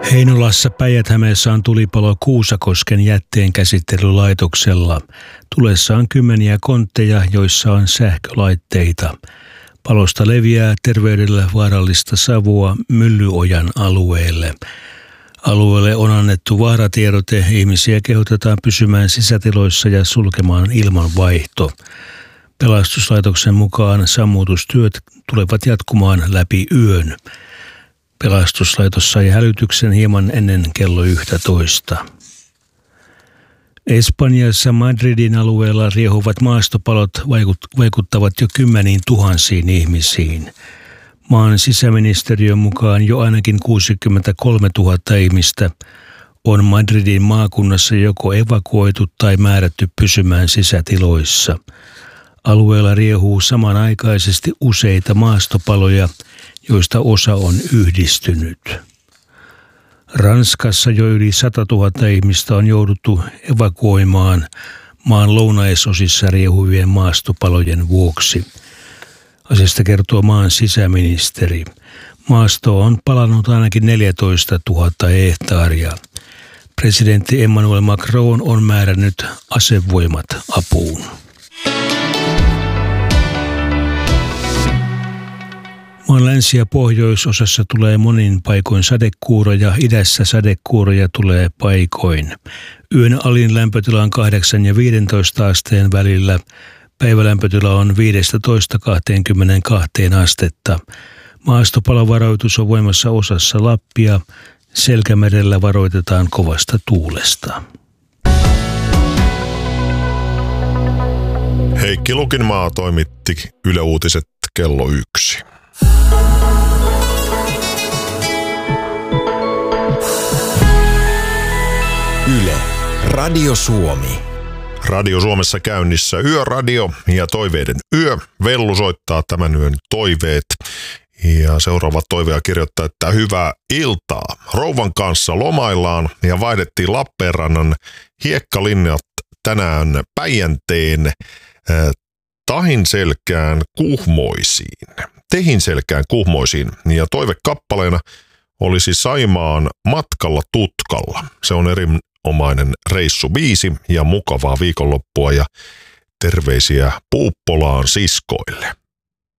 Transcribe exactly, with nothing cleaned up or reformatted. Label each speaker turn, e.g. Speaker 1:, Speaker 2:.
Speaker 1: Heinolassa Päijät-Hämeessä on tulipalo Kuusakosken jätteenkäsittelylaitoksella. Tulessa on kymmeniä kontteja, joissa on sähkölaitteita. Palosta leviää terveydelle vaarallista savua Myllyojan alueelle. Alueelle on annettu vaaratiedote. Ihmisiä kehotetaan pysymään sisätiloissa ja sulkemaan ilmanvaihto. Pelastuslaitoksen mukaan sammutustyöt tulevat jatkumaan läpi yön. Pelastuslaitos sai hälytyksen hieman ennen kello yksitoista. Espanjassa Madridin alueella riehuvat maastopalot vaikuttavat jo kymmeniin tuhansiin ihmisiin. Maan sisäministeriön mukaan jo ainakin kuusikymmentäkolmetuhatta ihmistä on Madridin maakunnassa joko evakuoitu tai määrätty pysymään sisätiloissa. Alueella riehuu samanaikaisesti useita maastopaloja, joista osa on yhdistynyt. Ranskassa jo yli satatuhatta ihmistä on jouduttu evakuoimaan maan lounaisosissa riehuvien maastopalojen vuoksi. Asiasta kertoo maan sisäministeri. Maasto on palannut ainakin neljätoistatuhatta hehtaaria. Presidentti Emmanuel Macron on määrännyt asevoimat apuun. Maan länsi- ja pohjoisosassa tulee monin paikoin sadekuuroja, idässä sadekuuroja tulee paikoin. Yön alin lämpötila on kahdeksan ja viidentoista asteen välillä. Päivälämpötila on viisitoista kaksikymmentäkaksi astetta. Maastopalovaroitus on voimassa osassa Lappia. Selkämerellä varoitetaan kovasta tuulesta.
Speaker 2: Heikki Lukinmaa toimitti Yle Uutiset kello yksi.
Speaker 3: Yle, Radio Suomi.
Speaker 2: Radio Suomessa käynnissä Yöradio ja Toiveiden yö. Vellu soittaa tämän yön toiveet. Ja seuraava toivea kirjoittaa, että hyvää iltaa. Rouvan kanssa lomaillaan ja vaihdettiin Lappeenrannan hiekkalinjat tänään Päijänteen äh, Tahinselkään Kuhmoisiin. Tehinselkään Kuhmoisiin ja toivekappaleena olisi Saimaan Matkalla tutkalla. Se on erinomainen reissubiisi ja mukavaa viikonloppua ja terveisiä Puuppolaan siskoille.